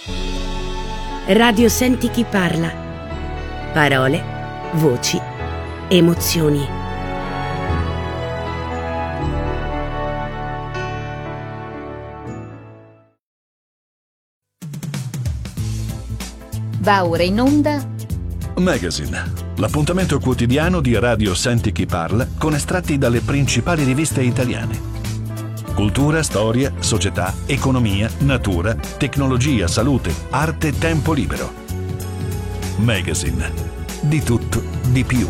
Radio Senti chi parla. Parole, voci, emozioni. Va ora in onda Magazine, l'appuntamento quotidiano di Radio Senti chi parla con estratti dalle principali riviste italiane. Cultura, storia, società, economia, natura, tecnologia, salute, arte, tempo libero. Magazine, di tutto, di più.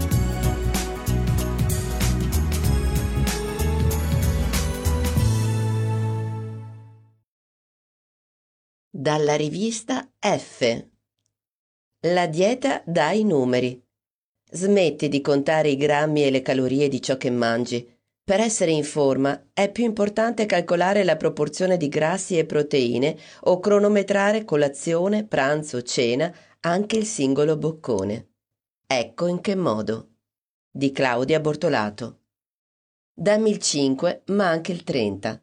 Dalla rivista F. La dieta dà i numeri. Smetti di contare i grammi e le calorie di ciò che mangi. Per essere in forma è più importante calcolare la proporzione di grassi e proteine o cronometrare colazione, pranzo, cena, anche il singolo boccone. Ecco in che modo. Di Claudia Bortolato. Dammi il 5, ma anche il 30.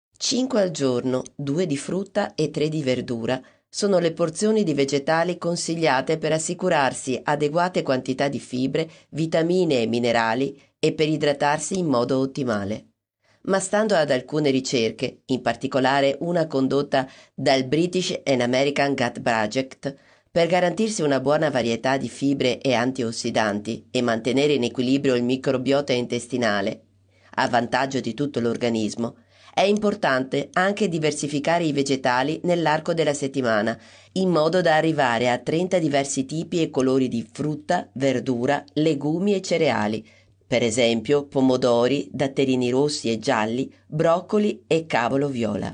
5 al giorno, 2 di frutta e 3 di verdura sono le porzioni di vegetali consigliate per assicurarsi adeguate quantità di fibre, vitamine e minerali e per idratarsi in modo ottimale. Ma stando ad alcune ricerche, in particolare una condotta dal British and American Gut Project, per garantirsi una buona varietà di fibre e antiossidanti e mantenere in equilibrio il microbiota intestinale, a vantaggio di tutto l'organismo, è importante anche diversificare i vegetali nell'arco della settimana, in modo da arrivare a 30 diversi tipi e colori di frutta, verdura, legumi e cereali, per esempio pomodori, datterini rossi e gialli, broccoli e cavolo viola.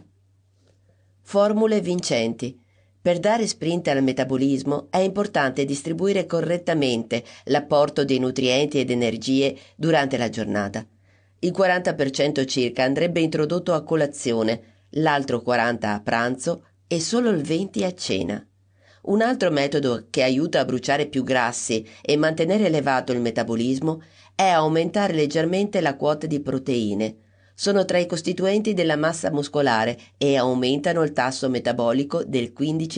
Formule vincenti. Per dare sprint al metabolismo è importante distribuire correttamente l'apporto di nutrienti ed energie durante la giornata. Il 40% circa andrebbe introdotto a colazione, l'altro 40% a pranzo e solo il 20% a cena. Un altro metodo che aiuta a bruciare più grassi e mantenere elevato il metabolismo è aumentare leggermente la quota di proteine. Sono tra i costituenti della massa muscolare e aumentano il tasso metabolico del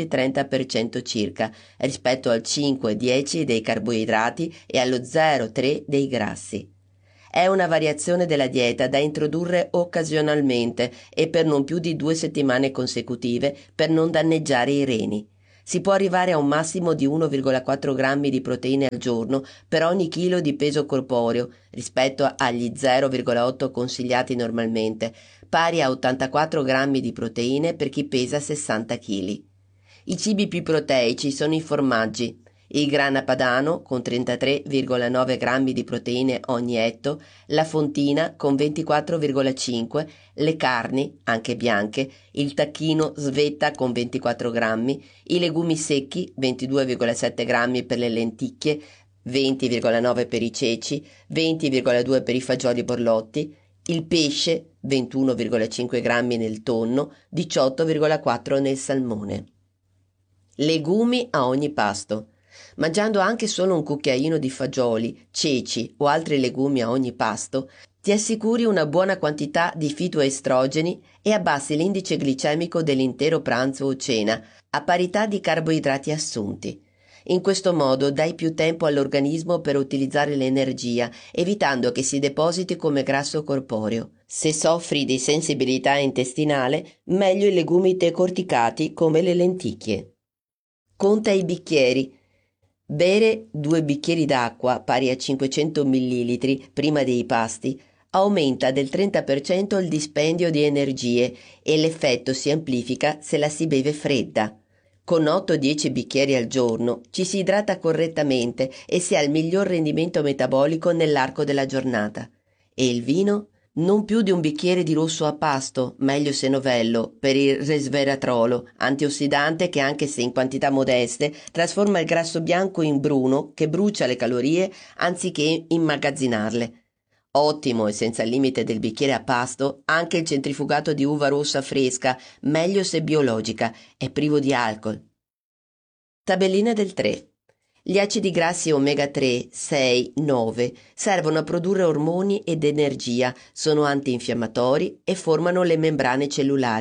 15-30% circa rispetto al 5-10 dei carboidrati e allo 0-3 dei grassi. È una variazione della dieta da introdurre occasionalmente e per non più di 2 settimane consecutive per non danneggiare i reni. Si può arrivare a un massimo di 1,4 grammi di proteine al giorno per ogni chilo di peso corporeo rispetto agli 0,8 consigliati normalmente, pari a 84 grammi di proteine per chi pesa 60 kg. I cibi più proteici sono i formaggi. Il grana padano con 33,9 grammi di proteine ogni etto, la fontina con 24,5, le carni, anche bianche, il tacchino svetta con 24 grammi, i legumi secchi 22,7 grammi per le lenticchie, 20,9 per i ceci, 20,2 per i fagioli borlotti, il pesce 21,5 grammi nel tonno, 18,4 nel salmone. Legumi a ogni pasto. Mangiando anche solo un cucchiaino di fagioli, ceci o altri legumi a ogni pasto, ti assicuri una buona quantità di fitoestrogeni e abbassi l'indice glicemico dell'intero pranzo o cena, a parità di carboidrati assunti. In questo modo dai più tempo all'organismo per utilizzare l'energia, evitando che si depositi come grasso corporeo. Se soffri di sensibilità intestinale, meglio i legumi decorticati come le lenticchie. Conta i bicchieri. Bere 2 bicchieri d'acqua pari a 500 ml prima dei pasti aumenta del 30% il dispendio di energie e l'effetto si amplifica se la si beve fredda. Con 8-10 bicchieri al giorno ci si idrata correttamente e si ha il miglior rendimento metabolico nell'arco della giornata. E il vino? Non più di un bicchiere di rosso a pasto, meglio se novello, per il resveratrolo, antiossidante che anche se in quantità modeste trasforma il grasso bianco in bruno che brucia le calorie anziché immagazzinarle. Ottimo e senza limite del bicchiere a pasto anche il centrifugato di uva rossa fresca, meglio se biologica, è privo di alcol. Tabellina del 3. Gli acidi grassi omega 3, 6, 9 servono a produrre ormoni ed energia, sono antinfiammatori e formano le membrane cellulari.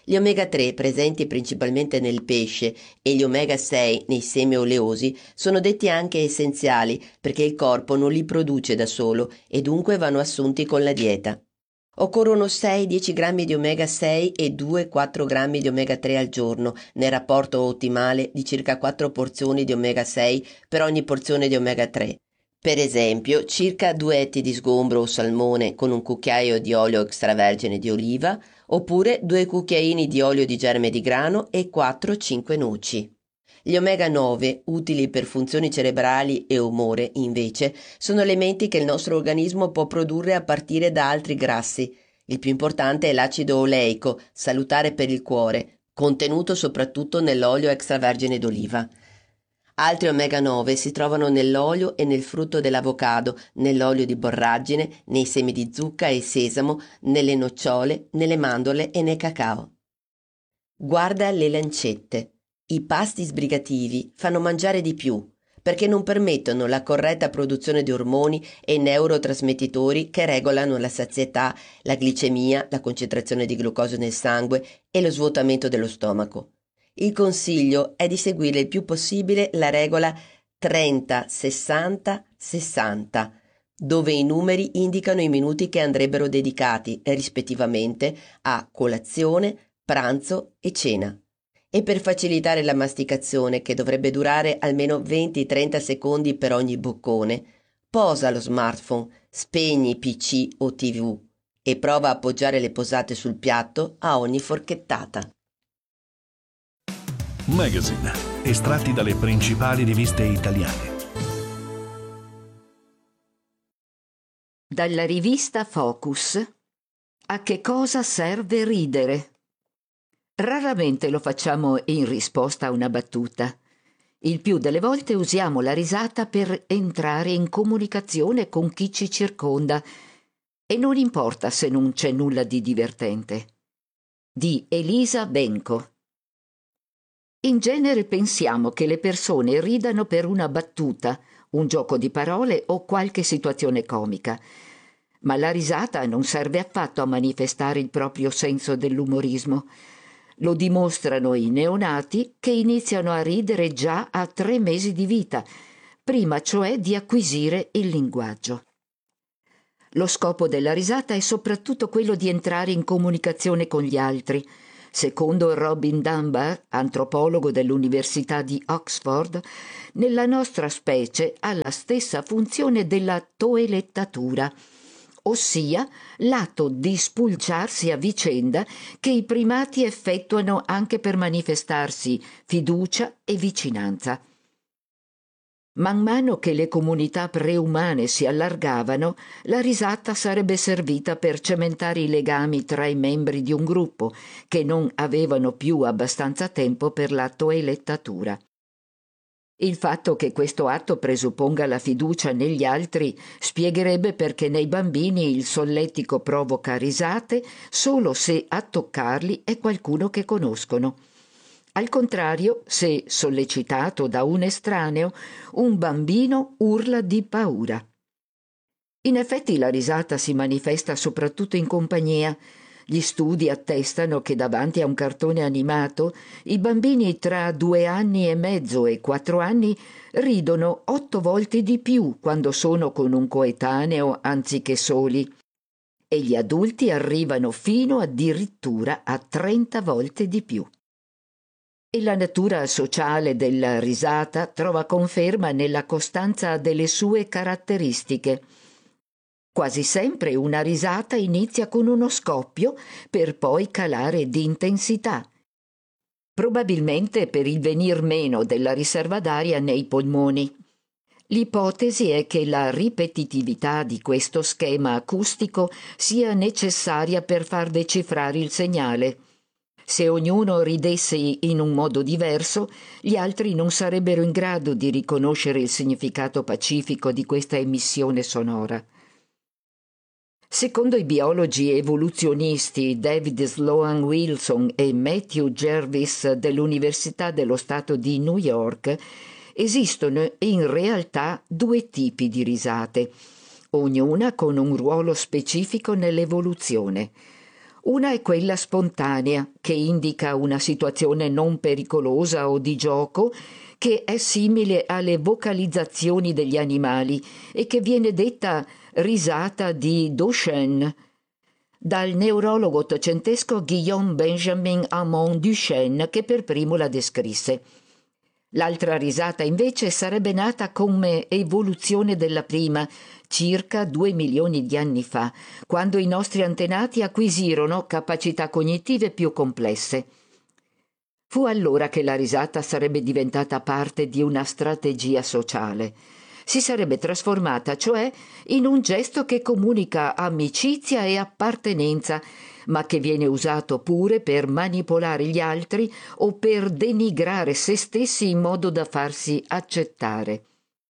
Gli omega 3 presenti principalmente nel pesce e gli omega 6 nei semi oleosi sono detti anche essenziali perché il corpo non li produce da solo e dunque vanno assunti con la dieta. Occorrono 6-10 grammi di omega 6 e 2-4 grammi di omega 3 al giorno, nel rapporto ottimale di circa 4 porzioni di omega 6 per ogni porzione di omega 3. Per esempio, circa 2 etti di sgombro o salmone con un cucchiaio di olio extravergine di oliva, oppure 2 cucchiaini di olio di germe di grano e 4-5 noci. Gli omega 9, utili per funzioni cerebrali e umore, invece, sono elementi che il nostro organismo può produrre a partire da altri grassi. Il più importante è l'acido oleico, salutare per il cuore, contenuto soprattutto nell'olio extravergine d'oliva. Altri omega 9 si trovano nell'olio e nel frutto dell'avocado, nell'olio di borragine, nei semi di zucca e sesamo, nelle nocciole, nelle mandorle e nel cacao. Guarda le lancette. I pasti sbrigativi fanno mangiare di più perché non permettono la corretta produzione di ormoni e neurotrasmettitori che regolano la sazietà, la glicemia, la concentrazione di glucosio nel sangue e lo svuotamento dello stomaco. Il consiglio è di seguire il più possibile la regola 30-60-60, dove i numeri indicano i minuti che andrebbero dedicati rispettivamente a colazione, pranzo e cena. E per facilitare la masticazione, che dovrebbe durare almeno 20-30 secondi per ogni boccone, posa lo smartphone, spegni PC o TV e prova a appoggiare le posate sul piatto a ogni forchettata. Magazine, estratti dalle principali riviste italiane. Dalla rivista Focus. A che cosa serve ridere? Raramente lo facciamo in risposta a una battuta. Il più delle volte usiamo la risata per entrare in comunicazione con chi ci circonda e non importa se non c'è nulla di divertente. Di Elisa Benco. In genere pensiamo che le persone ridano per una battuta, un gioco di parole o qualche situazione comica. Ma la risata non serve affatto a manifestare il proprio senso dell'umorismo. Lo dimostrano i neonati che iniziano a ridere già a 3 mesi di vita, prima cioè di acquisire il linguaggio. Lo scopo della risata è soprattutto quello di entrare in comunicazione con gli altri. Secondo Robin Dunbar, antropologo dell'Università di Oxford, nella nostra specie ha la stessa funzione della toelettatura, ossia l'atto di spulciarsi a vicenda che i primati effettuano anche per manifestarsi fiducia e vicinanza. Man mano che le comunità preumane si allargavano, la risata sarebbe servita per cementare i legami tra i membri di un gruppo che non avevano più abbastanza tempo per la toelettatura. Il fatto che questo atto presupponga la fiducia negli altri spiegherebbe perché nei bambini il solletico provoca risate solo se a toccarli è qualcuno che conoscono. Al contrario, se sollecitato da un estraneo, un bambino urla di paura. In effetti la risata si manifesta soprattutto in compagnia. Gli studi attestano che davanti a un cartone animato i bambini tra 2 anni e mezzo e 4 anni ridono 8 volte di più quando sono con un coetaneo anziché soli, e gli adulti arrivano fino addirittura a 30 volte di più. E la natura sociale della risata trova conferma nella costanza delle sue caratteristiche. Quasi sempre una risata inizia con uno scoppio per poi calare di intensità, probabilmente per il venir meno della riserva d'aria nei polmoni. L'ipotesi è che la ripetitività di questo schema acustico sia necessaria per far decifrare il segnale. Se ognuno ridesse in un modo diverso, gli altri non sarebbero in grado di riconoscere il significato pacifico di questa emissione sonora. Secondo i biologi evoluzionisti David Sloan Wilson e Matthew Jervis dell'Università dello Stato di New York, esistono in realtà 2 tipi di risate, ognuna con un ruolo specifico nell'evoluzione. Una è quella spontanea, che indica una situazione non pericolosa o di gioco, che è simile alle vocalizzazioni degli animali e che viene detta risata di Duchenne, dal neurologo ottocentesco Guillaume Benjamin Hamon Duchenne, che per primo la descrisse. L'altra risata invece sarebbe nata come evoluzione della prima, circa 2 milioni di anni fa, quando i nostri antenati acquisirono capacità cognitive più complesse. Fu allora che la risata sarebbe diventata parte di una strategia sociale. Si sarebbe trasformata, cioè, in un gesto che comunica amicizia e appartenenza, ma che viene usato pure per manipolare gli altri o per denigrare se stessi in modo da farsi accettare.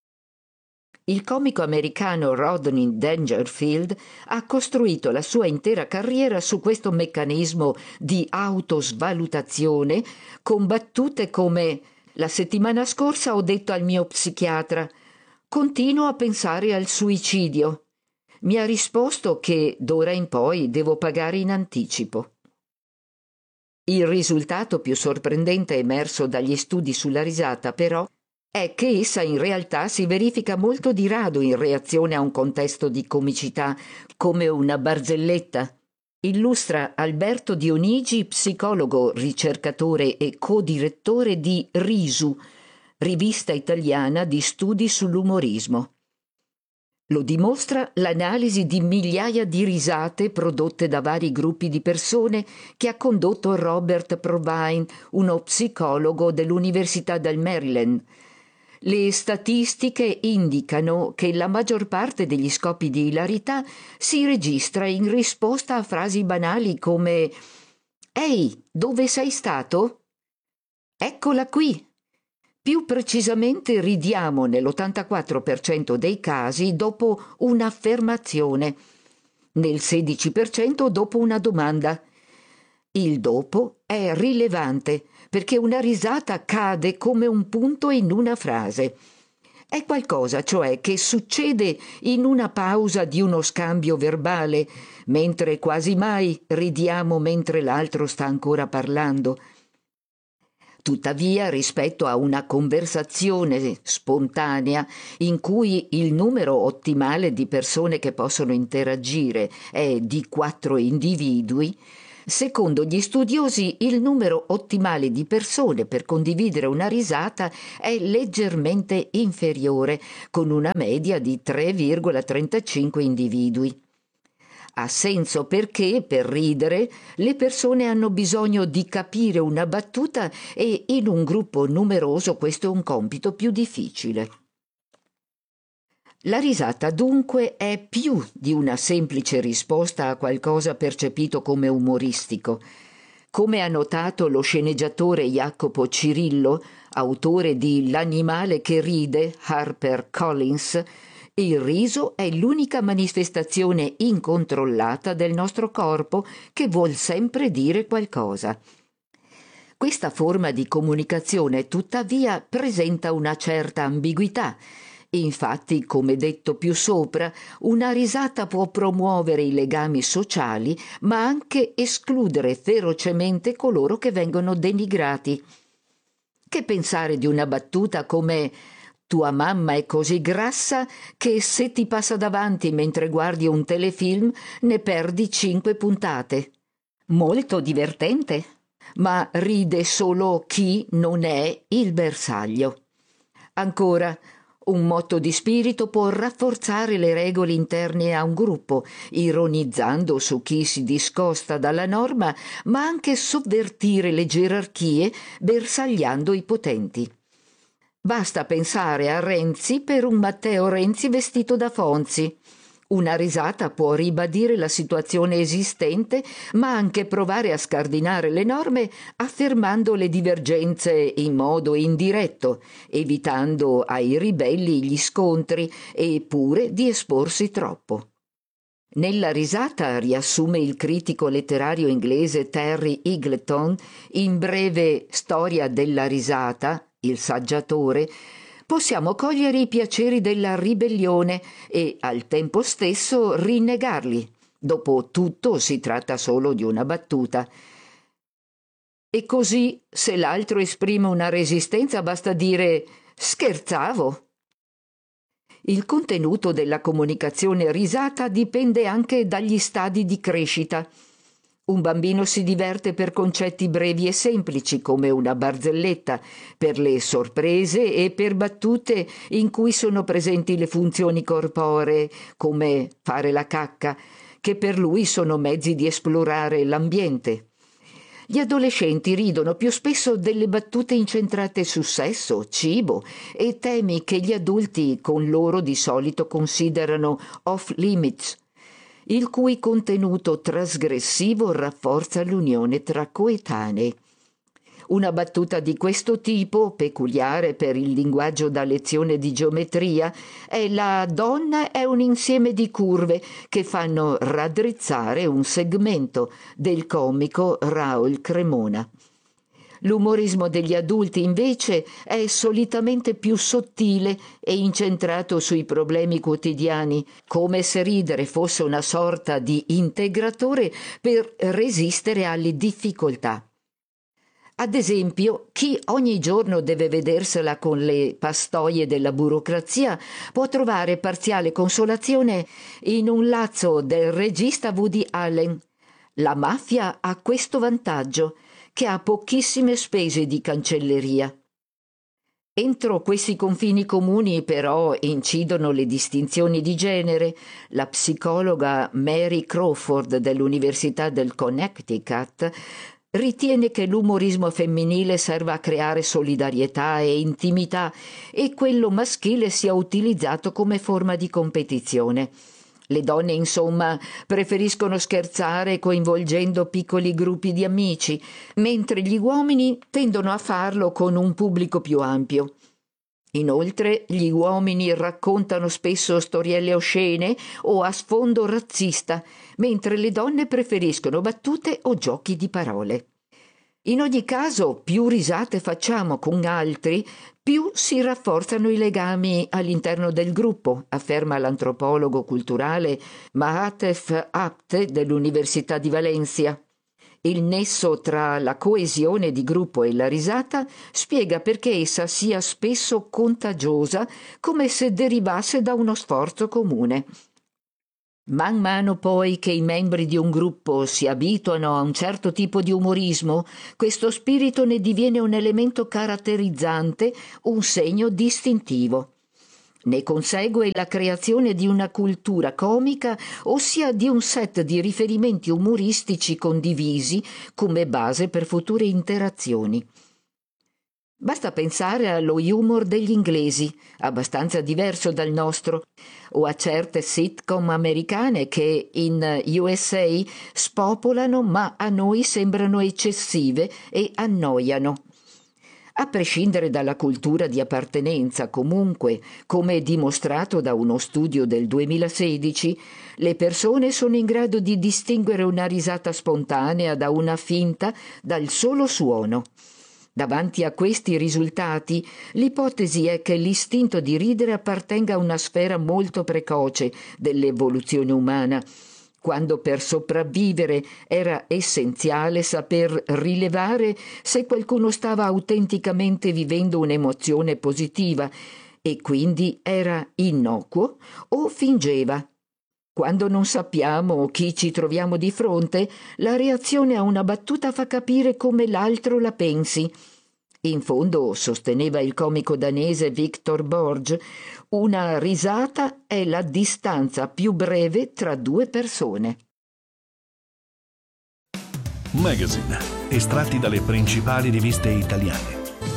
Il comico americano Rodney Dangerfield ha costruito la sua intera carriera su questo meccanismo di autosvalutazione con battute come: «La settimana scorsa ho detto al mio psichiatra: continuo a pensare al suicidio. Mi ha risposto che d'ora in poi devo pagare in anticipo». Il risultato più sorprendente emerso dagli studi sulla risata, però, è che essa in realtà si verifica molto di rado in reazione a un contesto di comicità, come una barzelletta. Illustra Alberto Dionigi, psicologo, ricercatore e co-direttore di RISU, rivista italiana di studi sull'umorismo. Lo dimostra l'analisi di migliaia di risate prodotte da vari gruppi di persone che ha condotto Robert Provine, uno psicologo dell'Università del Maryland. Le statistiche indicano che la maggior parte degli scoppi di ilarità si registra in risposta a frasi banali come: «Ehi, dove sei stato? Eccola qui!». Più precisamente ridiamo nell'84% dei casi dopo un'affermazione, nel 16% dopo una domanda. Il dopo è rilevante perché una risata cade come un punto in una frase. È qualcosa, cioè, che succede in una pausa di uno scambio verbale, mentre quasi mai ridiamo mentre l'altro sta ancora parlando. Tuttavia, rispetto a una conversazione spontanea in cui il numero ottimale di persone che possono interagire è di 4 individui, secondo gli studiosi il numero ottimale di persone per condividere una risata è leggermente inferiore, con una media di 3,35 individui. Ha senso perché, per ridere, le persone hanno bisogno di capire una battuta e in un gruppo numeroso questo è un compito più difficile. La risata dunque è più di una semplice risposta a qualcosa percepito come umoristico. Come ha notato lo sceneggiatore Jacopo Cirillo, autore di L'animale che ride, HarperCollins, il riso è l'unica manifestazione incontrollata del nostro corpo che vuol sempre dire qualcosa. Questa forma di comunicazione, tuttavia, presenta una certa ambiguità. Infatti, come detto più sopra, una risata può promuovere i legami sociali, ma anche escludere ferocemente coloro che vengono denigrati. Che pensare di una battuta come: «Tua mamma è così grassa che se ti passa davanti mentre guardi un telefilm ne perdi 5 puntate». Molto divertente, ma ride solo chi non è il bersaglio. Ancora, un motto di spirito può rafforzare le regole interne a un gruppo, ironizzando su chi si discosta dalla norma, ma anche sovvertire le gerarchie bersagliando i potenti. Basta pensare a Renzi per un Matteo Renzi vestito da Fonzi. Una risata può ribadire la situazione esistente, ma anche provare a scardinare le norme affermando le divergenze in modo indiretto, evitando ai ribelli gli scontri e pure di esporsi troppo. Nella risata, riassume il critico letterario inglese Terry Eagleton, in breve Storia della risata, il saggiatore, possiamo cogliere i piaceri della ribellione e al tempo stesso rinnegarli, Dopo tutto si tratta solo di una battuta. E così, se l'altro esprime una resistenza, basta dire «scherzavo». Il contenuto della comunicazione risata dipende anche dagli stadi di crescita. Un bambino si diverte per concetti brevi e semplici, come una barzelletta, per le sorprese e per battute in cui sono presenti le funzioni corporee, come fare la cacca, che per lui sono mezzi di esplorare l'ambiente. Gli adolescenti ridono più spesso delle battute incentrate su sesso, cibo e temi che gli adulti con loro di solito considerano off limits, il cui contenuto trasgressivo rafforza l'unione tra coetanei. Una battuta di questo tipo, peculiare per il linguaggio da lezione di geometria, è «La donna è un insieme di curve che fanno raddrizzare un segmento» del comico Raul Cremona. L'umorismo degli adulti, invece, è solitamente più sottile e incentrato sui problemi quotidiani, come se ridere fosse una sorta di integratore per resistere alle difficoltà. Ad esempio, chi ogni giorno deve vedersela con le pastoie della burocrazia può trovare parziale consolazione in un lazzo del regista Woody Allen. La mafia ha questo vantaggio, che ha pochissime spese di cancelleria. Entro questi confini comuni però incidono le distinzioni di genere. La psicologa Mary Crawford dell'Università del Connecticut ritiene che l'umorismo femminile serva a creare solidarietà e intimità e quello maschile sia utilizzato come forma di competizione. Le donne, insomma, preferiscono scherzare coinvolgendo piccoli gruppi di amici, mentre gli uomini tendono a farlo con un pubblico più ampio. Inoltre, gli uomini raccontano spesso storielle oscene o a sfondo razzista, mentre le donne preferiscono battute o giochi di parole. In ogni caso, più risate facciamo con altri, più si rafforzano i legami all'interno del gruppo, afferma l'antropologo culturale Mahatev Apte dell'Università di Valencia. Il nesso tra la coesione di gruppo e la risata spiega perché essa sia spesso contagiosa, come se derivasse da uno sforzo comune. Man mano poi che i membri di un gruppo si abituano a un certo tipo di umorismo, questo spirito ne diviene un elemento caratterizzante, un segno distintivo. Ne consegue la creazione di una cultura comica, ossia di un set di riferimenti umoristici condivisi come base per future interazioni. Basta pensare allo humor degli inglesi, abbastanza diverso dal nostro, o a certe sitcom americane che in USA spopolano ma a noi sembrano eccessive e annoiano. A prescindere dalla cultura di appartenenza, comunque, come dimostrato da uno studio del 2016, le persone sono in grado di distinguere una risata spontanea da una finta dal solo suono. Davanti a questi risultati, l'ipotesi è che l'istinto di ridere appartenga a una sfera molto precoce dell'evoluzione umana, quando per sopravvivere era essenziale saper rilevare se qualcuno stava autenticamente vivendo un'emozione positiva e quindi era innocuo o fingeva. Quando non sappiamo chi ci troviamo di fronte, la reazione a una battuta fa capire come l'altro la pensi. In fondo, sosteneva il comico danese Victor Borge, una risata è la distanza più breve tra due persone. Magazine, estratti dalle principali riviste italiane.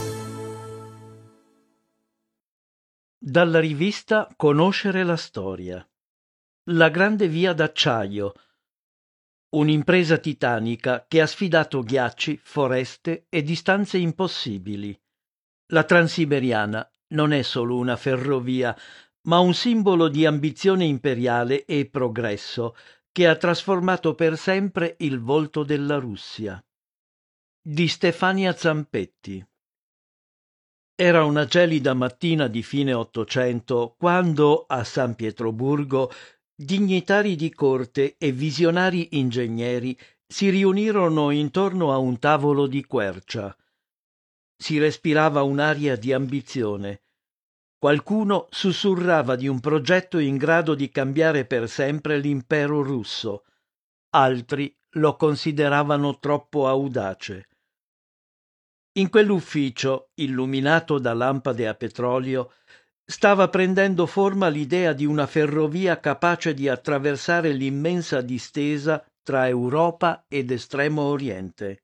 Dalla rivista Conoscere la storia. La grande via d'acciaio. Un'impresa titanica che ha sfidato ghiacci, foreste e distanze impossibili. La Transiberiana non è solo una ferrovia, ma un simbolo di ambizione imperiale e progresso che ha trasformato per sempre il volto della Russia. Di Stefania Zampetti. Era una gelida mattina di fine Ottocento quando, a San Pietroburgo, Dignitari di corte e visionari ingegneri si riunirono intorno a un tavolo di quercia. Si respirava un'aria di ambizione. Qualcuno sussurrava di un progetto in grado di cambiare per sempre l'impero russo. Altri lo consideravano troppo audace. In quell'ufficio, illuminato da lampade a petrolio, stava prendendo forma l'idea di una ferrovia capace di attraversare l'immensa distesa tra Europa ed Estremo Oriente.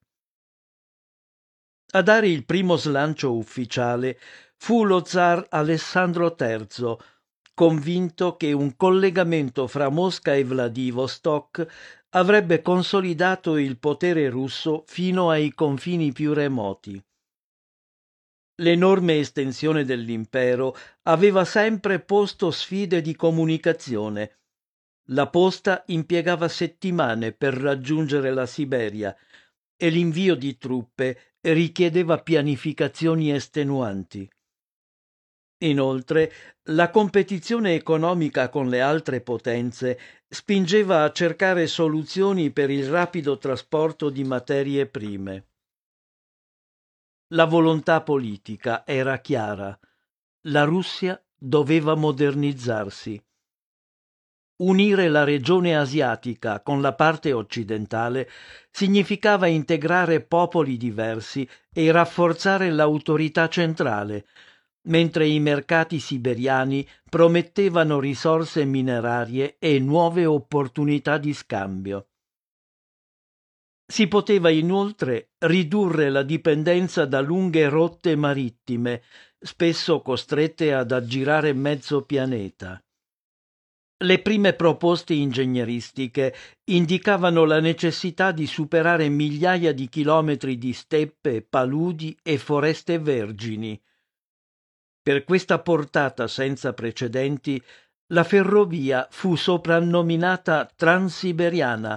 A dare il primo slancio ufficiale fu lo zar Alessandro III, convinto che un collegamento fra Mosca e Vladivostok avrebbe consolidato il potere russo fino ai confini più remoti. L'enorme estensione dell'impero aveva sempre posto sfide di comunicazione. La posta impiegava settimane per raggiungere la Siberia e l'invio di truppe richiedeva pianificazioni estenuanti. Inoltre, la competizione economica con le altre potenze spingeva a cercare soluzioni per il rapido trasporto di materie prime. La volontà politica era chiara. La Russia doveva modernizzarsi. Unire la regione asiatica con la parte occidentale significava integrare popoli diversi e rafforzare l'autorità centrale, mentre i mercati siberiani promettevano risorse minerarie e nuove opportunità di scambio. Si poteva inoltre ridurre la dipendenza da lunghe rotte marittime, spesso costrette ad aggirare mezzo pianeta. Le prime proposte ingegneristiche indicavano la necessità di superare migliaia di chilometri di steppe, paludi e foreste vergini. Per questa portata senza precedenti, la ferrovia fu soprannominata Transiberiana,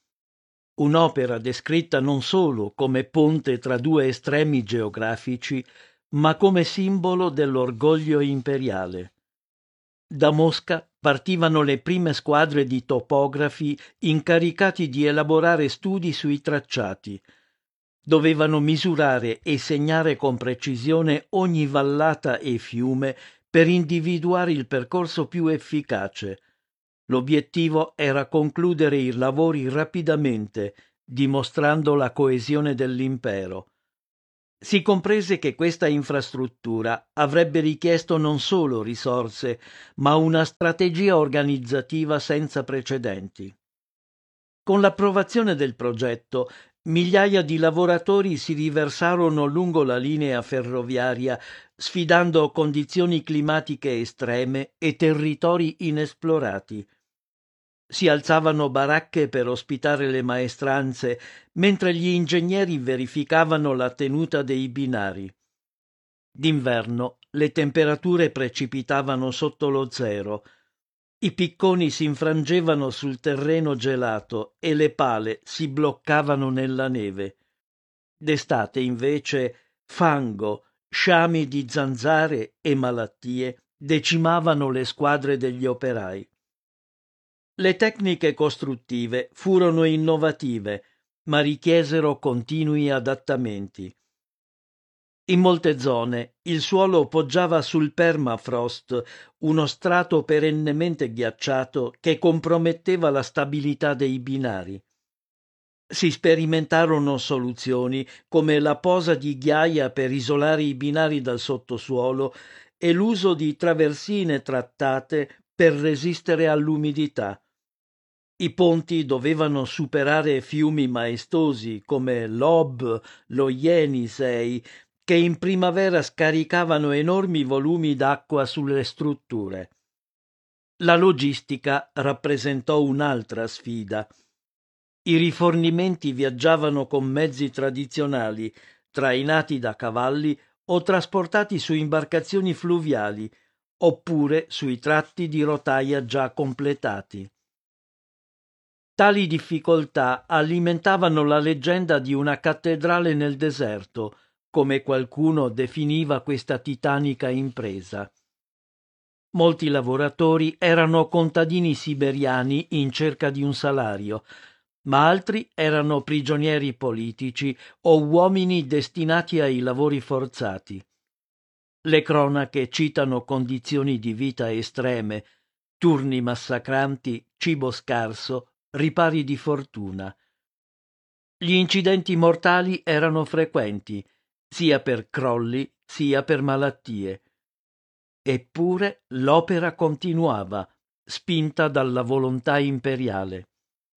un'opera descritta non solo come ponte tra due estremi geografici, ma come simbolo dell'orgoglio imperiale. Da Mosca partivano le prime squadre di topografi incaricati di elaborare studi sui tracciati. Dovevano misurare e segnare con precisione ogni vallata e fiume per individuare il percorso più efficace. L'obiettivo era concludere i lavori rapidamente, dimostrando la coesione dell'impero. Si comprese che questa infrastruttura avrebbe richiesto non solo risorse, ma una strategia organizzativa senza precedenti. Con l'approvazione del progetto, migliaia di lavoratori si riversarono lungo la linea ferroviaria, sfidando condizioni climatiche estreme e territori inesplorati. Si alzavano baracche per ospitare le maestranze, mentre gli ingegneri verificavano la tenuta dei binari. D'inverno le temperature precipitavano sotto lo zero. I picconi si infrangevano sul terreno gelato e le pale si bloccavano nella neve. D'estate, invece, fango, sciami di zanzare e malattie decimavano le squadre degli operai. Le tecniche costruttive furono innovative, ma richiesero continui adattamenti. In molte zone il suolo poggiava sul permafrost, uno strato perennemente ghiacciato che comprometteva la stabilità dei binari. Si sperimentarono soluzioni come la posa di ghiaia per isolare i binari dal sottosuolo e l'uso di traversine trattate per resistere all'umidità. I ponti dovevano superare fiumi maestosi come l'Ob, lo Jenisej, che in primavera scaricavano enormi volumi d'acqua sulle strutture. La logistica rappresentò un'altra sfida. I rifornimenti viaggiavano con mezzi tradizionali, trainati da cavalli o trasportati su imbarcazioni fluviali, oppure sui tratti di rotaia già completati. Tali difficoltà alimentavano la leggenda di una cattedrale nel deserto, come qualcuno definiva questa titanica impresa. Molti lavoratori erano contadini siberiani in cerca di un salario, ma altri erano prigionieri politici o uomini destinati ai lavori forzati. Le cronache citano condizioni di vita estreme, turni massacranti, cibo scarso, ripari di fortuna. Gli incidenti mortali erano frequenti, sia per crolli sia per malattie. Eppure l'opera continuava, spinta dalla volontà imperiale.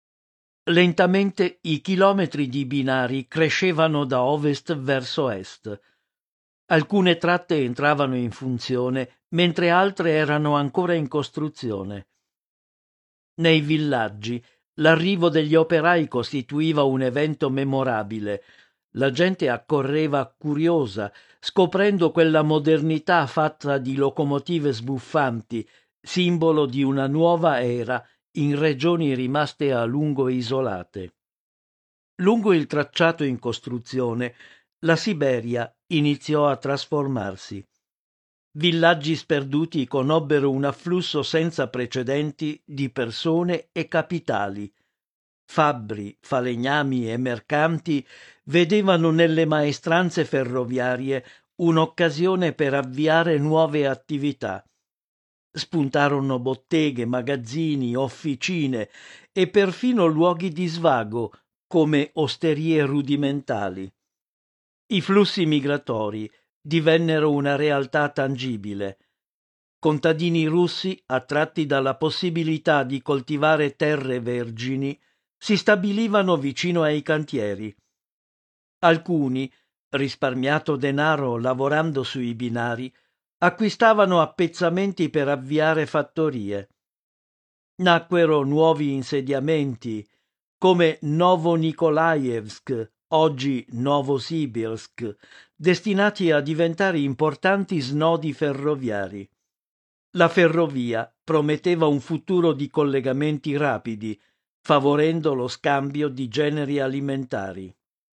Lentamente i chilometri di binari crescevano da ovest verso est. Alcune tratte entravano in funzione, mentre altre erano ancora in costruzione. Nei villaggi l'arrivo degli operai costituiva un evento memorabile. La gente accorreva curiosa, scoprendo quella modernità fatta di locomotive sbuffanti, simbolo di una nuova era in regioni rimaste a lungo isolate. Lungo il tracciato in costruzione, la Siberia iniziò a trasformarsi. Villaggi sperduti conobbero un afflusso senza precedenti di persone e capitali. Fabbri, falegnami e mercanti vedevano nelle maestranze ferroviarie un'occasione per avviare nuove attività. Spuntarono botteghe, magazzini, officine e perfino luoghi di svago come osterie rudimentali. I flussi migratori divennero una realtà tangibile. Contadini russi, attratti dalla possibilità di coltivare terre vergini, si stabilivano vicino ai cantieri. Alcuni, risparmiato denaro lavorando sui binari, acquistavano appezzamenti per avviare fattorie. Nacquero nuovi insediamenti, come Novo-Nikolaevsk, oggi Novosibirsk, destinati a diventare importanti snodi ferroviari. La ferrovia prometteva un futuro di collegamenti rapidi, favorendo lo scambio di generi alimentari.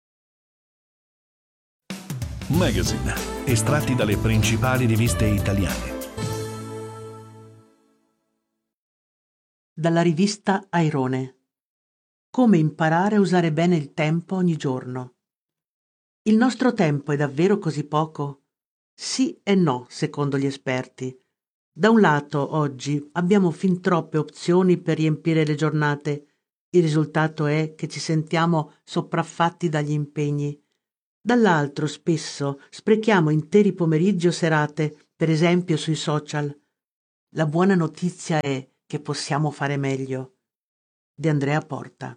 Magazine, estratti dalle principali riviste italiane. Dalla rivista Airone. Come imparare a usare bene il tempo ogni giorno. Il nostro tempo è davvero così poco? Sì e no, secondo gli esperti. Da un lato, oggi abbiamo fin troppe opzioni per riempire le giornate. Il risultato è che ci sentiamo sopraffatti dagli impegni. Dall'altro, spesso sprechiamo interi pomeriggi o serate, per esempio sui social. La buona notizia è che possiamo fare meglio. De Andrea Porta.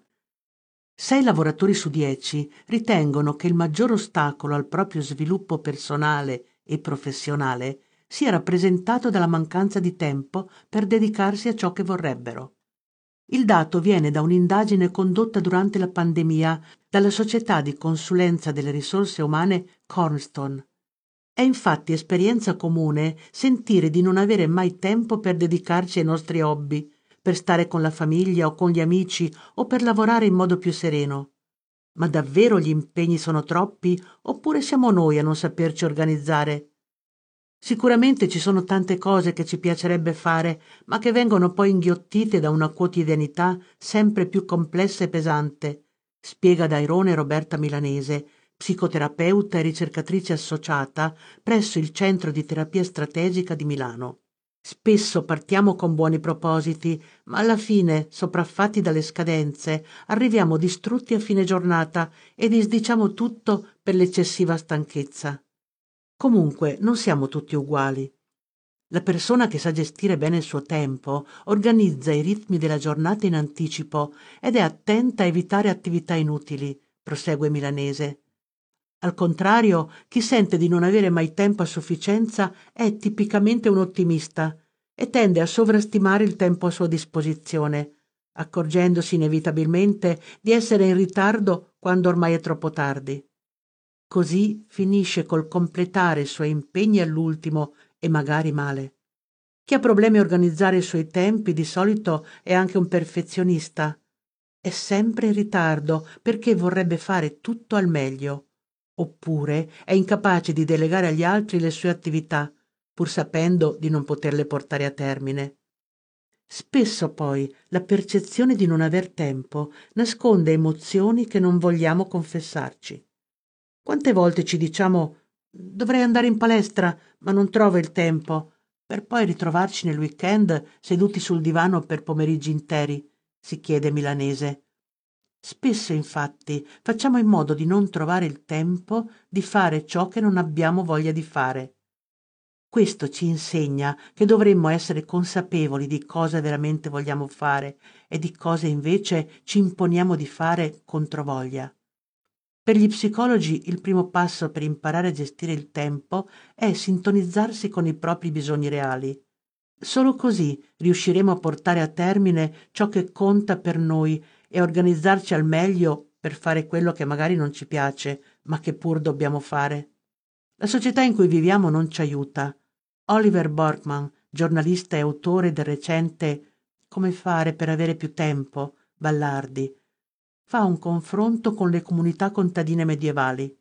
6 lavoratori su 10 ritengono che il maggior ostacolo al proprio sviluppo personale e professionale sia rappresentato dalla mancanza di tempo per dedicarsi a ciò che vorrebbero. Il dato viene da un'indagine condotta durante la pandemia dalla società di consulenza delle risorse umane Cornerstone. È infatti esperienza comune sentire di non avere mai tempo per dedicarci ai nostri hobby, per stare con la famiglia o con gli amici o per lavorare in modo più sereno. Ma davvero gli impegni sono troppi oppure siamo noi a non saperci organizzare? Sicuramente ci sono tante cose che ci piacerebbe fare, ma che vengono poi inghiottite da una quotidianità sempre più complessa e pesante, spiega da Airone Roberta Milanese, psicoterapeuta e ricercatrice associata presso il Centro di Terapia Strategica di Milano. Spesso partiamo con buoni propositi, ma alla fine, sopraffatti dalle scadenze, arriviamo distrutti a fine giornata e disdiciamo tutto per l'eccessiva stanchezza. Comunque, non siamo tutti uguali. La persona che sa gestire bene il suo tempo organizza i ritmi della giornata in anticipo ed è attenta a evitare attività inutili, prosegue Milanese. Al contrario, chi sente di non avere mai tempo a sufficienza è tipicamente un ottimista e tende a sovrastimare il tempo a sua disposizione, accorgendosi inevitabilmente di essere in ritardo quando ormai è troppo tardi. Così finisce col completare i suoi impegni all'ultimo e magari male. Chi ha problemi a organizzare i suoi tempi di solito è anche un perfezionista. È sempre in ritardo perché vorrebbe fare tutto al meglio. Oppure è incapace di delegare agli altri le sue attività, pur sapendo di non poterle portare a termine. Spesso poi la percezione di non aver tempo nasconde emozioni che non vogliamo confessarci. Quante volte ci diciamo dovrei andare in palestra, ma non trovo il tempo, per poi ritrovarci nel weekend seduti sul divano per pomeriggi interi, si chiede Milanese. Spesso, infatti, facciamo in modo di non trovare il tempo di fare ciò che non abbiamo voglia di fare. Questo ci insegna che dovremmo essere consapevoli di cosa veramente vogliamo fare e di cosa invece ci imponiamo di fare controvoglia. Per gli psicologi il primo passo per imparare a gestire il tempo è sintonizzarsi con i propri bisogni reali. Solo così riusciremo a portare a termine ciò che conta per noi e a organizzarci al meglio per fare quello che magari non ci piace, ma che pur dobbiamo fare. La società in cui viviamo non ci aiuta. Oliver Burkeman, giornalista e autore del recente Come fare per avere più tempo, Ballardi, fa un confronto con le comunità contadine medievali.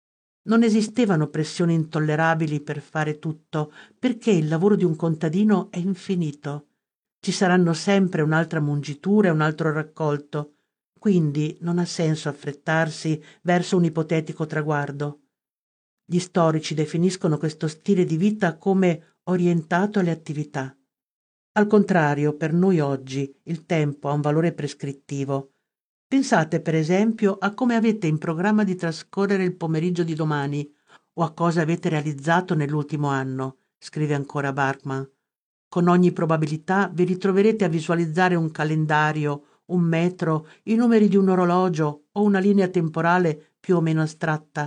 Non esistevano pressioni intollerabili per fare tutto, perché il lavoro di un contadino è infinito. Ci saranno sempre un'altra mungitura e un altro raccolto, quindi non ha senso affrettarsi verso un ipotetico traguardo. Gli storici definiscono questo stile di vita come orientato alle attività. Al contrario, per noi oggi il tempo ha un valore prescrittivo. Pensate per esempio a come avete in programma di trascorrere il pomeriggio di domani o a cosa avete realizzato nell'ultimo anno, scrive ancora Bachmann. Con ogni probabilità vi ritroverete a visualizzare un calendario, un metro, i numeri di un orologio o una linea temporale più o meno astratta.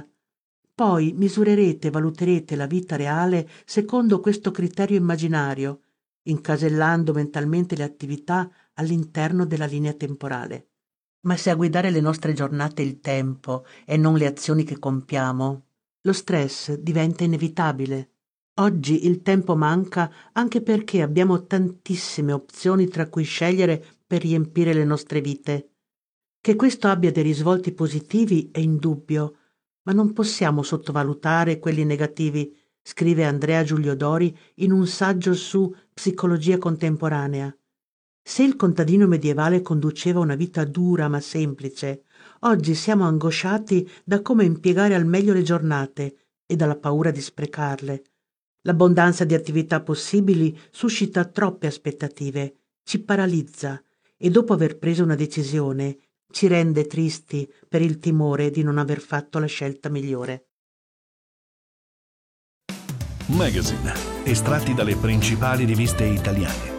Poi misurerete e valuterete la vita reale secondo questo criterio immaginario, incasellando mentalmente le attività all'interno della linea temporale. Ma se a guidare le nostre giornate è il tempo e non le azioni che compiamo, lo stress diventa inevitabile. Oggi il tempo manca anche perché abbiamo tantissime opzioni tra cui scegliere per riempire le nostre vite. Che questo abbia dei risvolti positivi è indubbio, ma non possiamo sottovalutare quelli negativi, scrive Andrea Giuliodori in un saggio su psicologia contemporanea. Se il contadino medievale conduceva una vita dura ma semplice, oggi siamo angosciati da come impiegare al meglio le giornate e dalla paura di sprecarle. L'abbondanza di attività possibili suscita troppe aspettative, ci paralizza e dopo aver preso una decisione ci rende tristi per il timore di non aver fatto la scelta migliore. Magazine, estratti dalle principali riviste italiane.